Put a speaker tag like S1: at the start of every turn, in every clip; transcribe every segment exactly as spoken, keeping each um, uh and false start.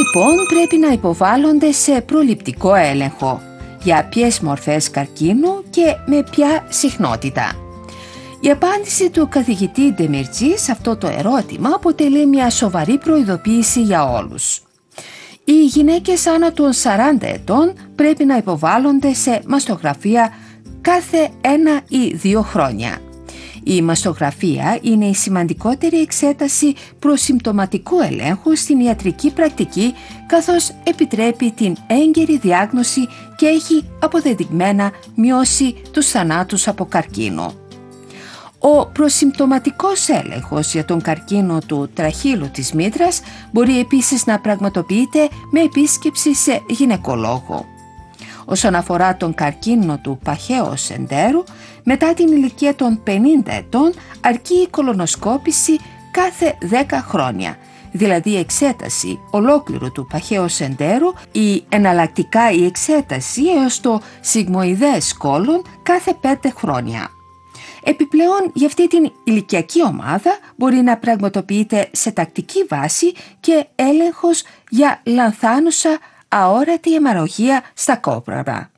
S1: λοιπόν πρέπει να υποβάλλονται σε προληπτικό έλεγχο, για ποιες μορφές καρκίνου και με ποια συχνότητα. Η απάντηση του καθηγητή Ντεμιρτζή σε αυτό το ερώτημα αποτελεί μια σοβαρή προειδοποίηση για όλους. Οι γυναίκες άνω των σαράντα ετών πρέπει να υποβάλλονται σε μαστογραφία κάθε ένα ή δύο χρόνια. Η μαστογραφία είναι η σημαντικότερη εξέταση προσυμπτωματικού ελέγχου στην ιατρική πρακτική, καθώς επιτρέπει την έγκαιρη διάγνωση και έχει αποδεδειγμένα μειώσει τους θανάτους από καρκίνο. Ο προσυμπτωματικός έλεγχος για τον καρκίνο του τραχύλου της μήτρας μπορεί επίσης να πραγματοποιείται με επίσκεψη σε γυναικολόγο. Όσον αφορά τον καρκίνο του παχαίου εντέρου, μετά την ηλικία των πενήντα ετών αρκεί η κολονοσκόπηση κάθε δέκα χρόνια, δηλαδή εξέταση ολόκληρου του παχαίου εντέρου ή εναλλακτικά η εξέταση έως το σιγμοειδές κόλον κάθε πέντε χρόνια. Επιπλέον, για αυτή την ηλικιακή ομάδα μπορεί να πραγματοποιείται σε τακτική βάση και έλεγχος για λανθάνουσα αόρατη αιμαρραγία στα κόπραρα.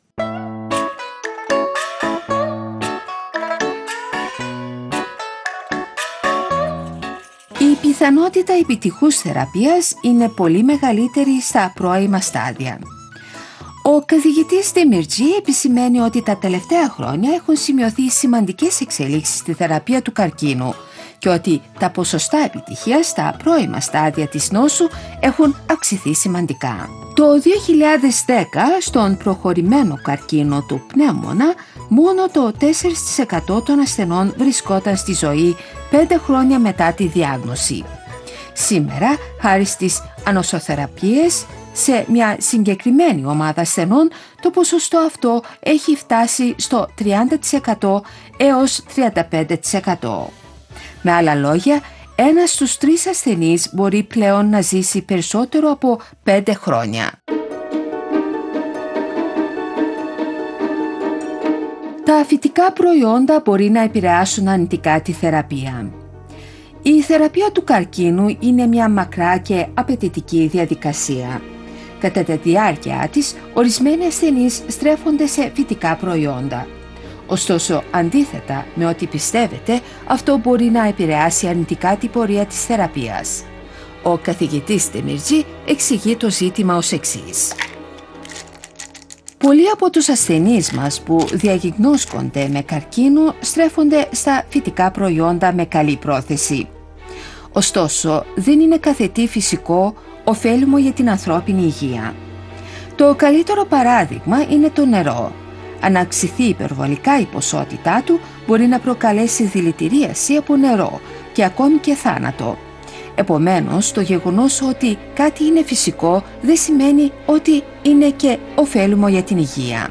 S1: Η πιθανότητα επιτυχούς θεραπείας είναι πολύ μεγαλύτερη στα πρώιμα στάδια. Ο καθηγητής Ντεμιρτζή επισημαίνει ότι τα τελευταία χρόνια έχουν σημειωθεί σημαντικές εξελίξεις στη θεραπεία του καρκίνου και ότι τα ποσοστά επιτυχίας στα πρώιμα στάδια της νόσου έχουν αυξηθεί σημαντικά. Το δύο χιλιάδες δέκα, στον προχωρημένο καρκίνο του πνεύμονα, μόνο το τέσσερα τοις εκατό των ασθενών βρισκόταν στη ζωή πέντε χρόνια μετά τη διάγνωση. Σήμερα, χάρη στις ανοσοθεραπείες, σε μια συγκεκριμένη ομάδα ασθενών, το ποσοστό αυτό έχει φτάσει στο τριάντα τοις εκατό έως τριάντα πέντε τοις εκατό. Με άλλα λόγια, ένας στους τρεις ασθενείς μπορεί πλέον να ζήσει περισσότερο από πέντε χρόνια. Τα φυτικά προϊόντα μπορεί να επηρεάσουν αρνητικά τη θεραπεία. Η θεραπεία του καρκίνου είναι μια μακρά και απαιτητική διαδικασία. Κατά τη διάρκεια της, ορισμένοι ασθενείς στρέφονται σε φυτικά προϊόντα. Ωστόσο, αντίθετα με ό,τι πιστεύετε, αυτό μπορεί να επηρεάσει αρνητικά την πορεία της θεραπείας. Ο καθηγητής Ντεμιρτζή εξηγεί το ζήτημα ως εξής. Πολλοί από τους ασθενείς μας που διαγνώσκονται με καρκίνο στρέφονται στα φυτικά προϊόντα με καλή πρόθεση. Ωστόσο, δεν είναι καθετή φυσικό ωφέλιμο για την ανθρώπινη υγεία. Το καλύτερο παράδειγμα είναι το νερό. Αν αυξηθεί υπερβολικά η ποσότητά του, μπορεί να προκαλέσει δηλητηρίαση από νερό και ακόμη και θάνατο. Επομένως, το γεγονός ότι κάτι είναι φυσικό δεν σημαίνει ότι είναι και ωφέλιμο για την υγεία.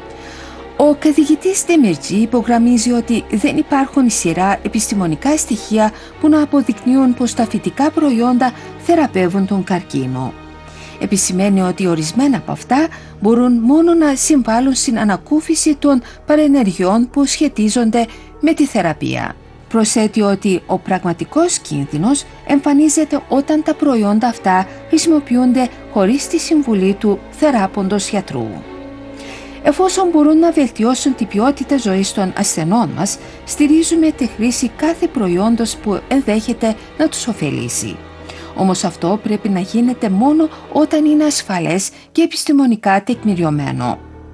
S1: Ο καθηγητής Ντεμιρτζή υπογραμμίζει ότι δεν υπάρχουν ισχυρά επιστημονικά στοιχεία που να αποδεικνύουν πως τα φυτικά προϊόντα θεραπεύουν τον καρκίνο. Επισημαίνει ότι ορισμένα από αυτά μπορούν μόνο να συμβάλλουν στην ανακούφιση των παρενεργειών που σχετίζονται με τη θεραπεία. Προσθέτει ότι ο πραγματικός κίνδυνος εμφανίζεται όταν τα προϊόντα αυτά χρησιμοποιούνται χωρίς τη συμβουλή του θεράποντος γιατρού. Εφόσον μπορούν να βελτιώσουν την ποιότητα ζωής των ασθενών μας, στηρίζουμε τη χρήση κάθε προϊόντος που ενδέχεται να τους ωφελήσει. Όμως αυτό πρέπει να γίνεται μόνο όταν είναι ασφαλές και επιστημονικά τεκμηριωμένο.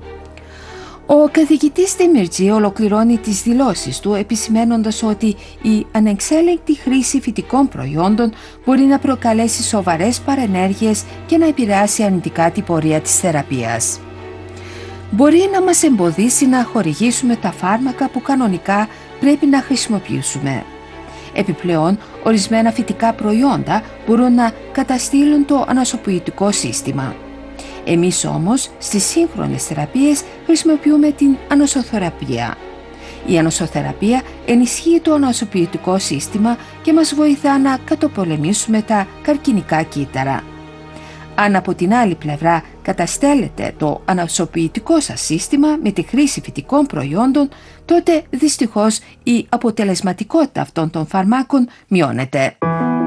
S1: Ο καθηγητής Ντεμιρτζή ολοκληρώνει τις δηλώσεις του επισημαίνοντας ότι η ανεξέλεγκτη χρήση φυτικών προϊόντων μπορεί να προκαλέσει σοβαρές παρενέργειες και να επηρεάσει αρνητικά την πορεία της θεραπείας. Μπορεί να μας εμποδίσει να χορηγήσουμε τα φάρμακα που κανονικά πρέπει να χρησιμοποιήσουμε. Επιπλέον, ορισμένα φυτικά προϊόντα μπορούν να καταστήλουν το ανασωπητικό σύστημα. Εμείς όμως στις σύγχρονες θεραπείες χρησιμοποιούμε την ανοσοθεραπεία. Η ανοσοθεραπεία ενισχύει το ανασωπητικό σύστημα και μας βοηθά να καταπολεμήσουμε τα καρκινικά κύτταρα. Αν από την άλλη πλευρά καταστέλλεται το ανασωπητικό σας σύστημα με τη χρήση φυτικών προϊόντων, τότε δυστυχώς η αποτελεσματικότητα αυτών των φαρμάκων μειώνεται.